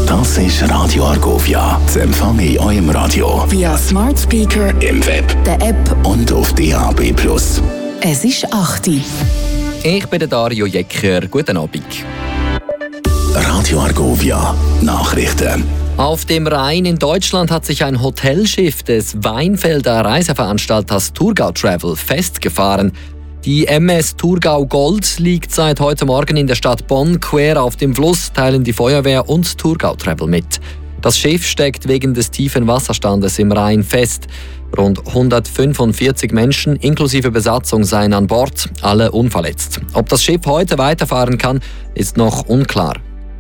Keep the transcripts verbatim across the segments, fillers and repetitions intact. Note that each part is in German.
Das ist Radio Argovia. Zu empfangen in eurem Radio. Via Smart Speaker, im Web, der App und auf D A B plus. Es ist acht Uhr. Ich bin der Dario Jecker. Guten Abend. Radio Argovia. Nachrichten. Auf dem Rhein in Deutschland hat sich ein Hotelschiff des Weinfelder Reiseveranstalters Thurgau Travel festgefahren. Die M S Thurgau Gold liegt seit heute Morgen in der Stadt Bonn quer auf dem Fluss, teilen die Feuerwehr und Thurgau Travel mit. Das Schiff steckt wegen des tiefen Wasserstandes im Rhein fest. Rund hundertfünfundvierzig Menschen inklusive Besatzung seien an Bord, alle unverletzt. Ob das Schiff heute weiterfahren kann, ist noch unklar.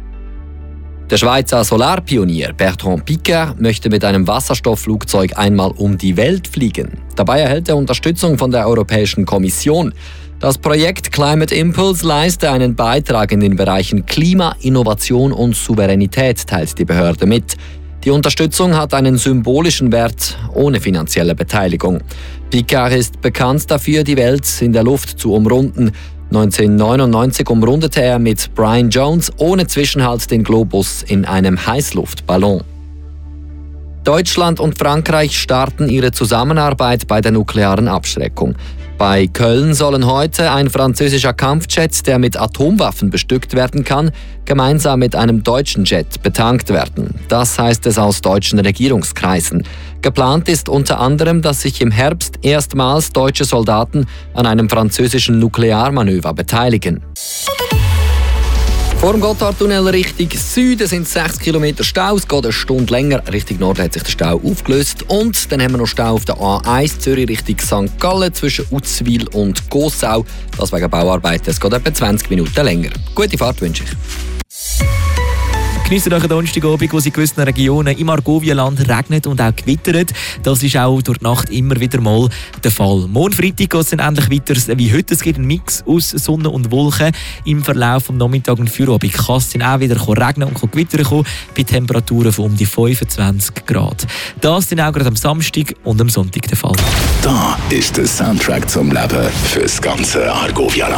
Der Schweizer Solarpionier Bertrand Piccard möchte mit einem Wasserstoffflugzeug einmal um die Welt fliegen. Dabei erhält er Unterstützung von der Europäischen Kommission. Das Projekt Climate Impulse leiste einen Beitrag in den Bereichen Klima, Innovation und Souveränität, teilt die Behörde mit. Die Unterstützung hat einen symbolischen Wert ohne finanzielle Beteiligung. Piccard ist bekannt dafür, die Welt in der Luft zu umrunden. neunzehnhundertneunundneunzig umrundete er mit Brian Jones ohne Zwischenhalt den Globus in einem Heißluftballon. Deutschland und Frankreich starten ihre Zusammenarbeit bei der nuklearen Abschreckung. Bei Köln sollen heute ein französischer Kampfjet, der mit Atomwaffen bestückt werden kann, gemeinsam mit einem deutschen Jet betankt werden. Das heißt es aus deutschen Regierungskreisen. Geplant ist unter anderem, dass sich im Herbst erstmals deutsche Soldaten an einem französischen Nuklearmanöver beteiligen. Vor dem Gotthardtunnel Richtung Süden sind sechs Kilometer Stau. Es geht eine Stunde länger. Richtung Norden hat sich der Stau aufgelöst. Und dann haben wir noch Stau auf der A eins Zürich Richtung Sankt Gallen zwischen Uzwil und Gossau. Das wegen Bauarbeiten. Es geht etwa zwanzig Minuten länger. Gute Fahrt wünsche ich. Geniessen euch einen Donnerstagabend, wo es in gewissen Regionen im Argovia-Land regnet und auch gewittert. Das ist auch durch die Nacht immer wieder mal der Fall. Morgen Freitag geht es dann endlich weiter wie heute. Es gibt einen Mix aus Sonne und Wolken. Im Verlauf des Nachmittags und Feierabend kann es dann auch wieder regnen und gewittern kommen, bei Temperaturen von um die fünfundzwanzig Grad. Das dann auch gerade am Samstag und am Sonntag der Fall. Da ist der Soundtrack zum Leben fürs ganze Argovia-Land.